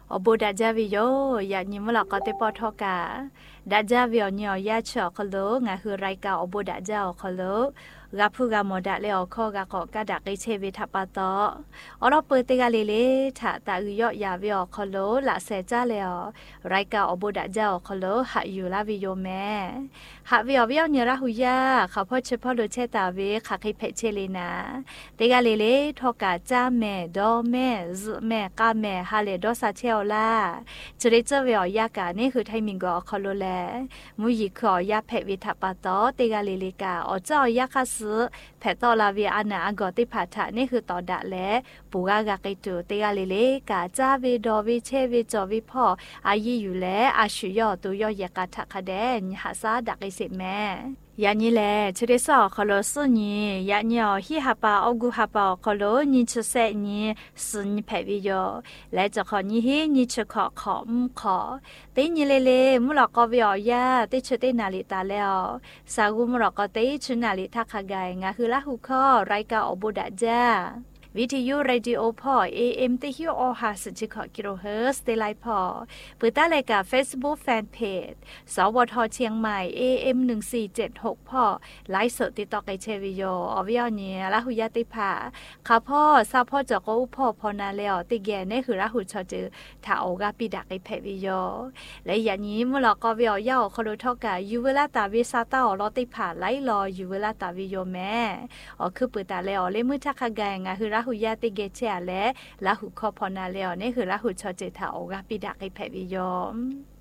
อบูดาจาวิโยอยากยิ้มหลอกก็เตปอทอกาดาจาวิโอเนียยาชอคโลงาคือไรกาอบูดาจาคโลกาพูกาโมดาเลอคอกาขอกาดักไอเชวิทัปปะตออรอเปเตกาเลเลถาตาอุยอยาวิโอคโลละเซจาเลอไรกาอบูดาจาคโลหะอยู่ลาวิโยแม่หะวิโอวิโอเนียระหุยาเขาพอเฉพาะโดเชตาเวขาคิเพเชเลนาเตกาเลเลทอกาจาแม่ดอแม่ซแม่กาแม่ฮาเลดอซาเชลลาจะได้เจอวิโอยากานี่คือไทมิงก็คโลแลมุยิขอยาเพวิทัปปะตอเตกาเลเลกาอเจ้ายาคาแผตอลาเวียอานาอากอติผาถะนี่คือตอดะและปูกากาไกตูเตกาเลเลกาจาเวดอเวเชเวจอวิพ่ออายีอยู่และอาชุยอตุยอยากาทะคะแดนหาซาดักไอเสแม่ยานี่แหละชดสอคลอสุนียานี่ฮิฮาปาอกูฮาปาคลอนี่ชเสนี่สุนีแผวิโยและจะขอนี่ฮินี่ชขอขอเตนี่เลมุลกอวิอยาเตชเตนาลิตาแล้วสากุมุลกอเตชนาลิทักขกายงาคือละหุคอไรกาอบูดาจาวิทยุเรดิโอพอ AM ติฮิโอฮาสจิขอกิโลเฮิรตซ์เตไลพอเปิดตาเลยกับ Facebook Fanpage สวทเชียงใหม่ AM 1476พอไลฟ์สดติดต่อไกเชวิโยอวิโอเนียละหุยาติภาค่ะพ่อซาพ่อจอกอุพ่อพอนาเลอติแกนี่คือละหุชอจือถ้าโอกาปิดักไอเพวิโยและอย่างนี้มุลกอวิโอยาคโลทอกายูเวลาตาวิซาตาอลอติภาไลรอยูเวลาตาวิโยแม่คือเปิดตาเลอเลมือทักขกายงาคือละหุยาติเกเชและละหุคอพอนาเลอนี่คือละหุชอจือถ้าโอกาปิดักไอเพวิโย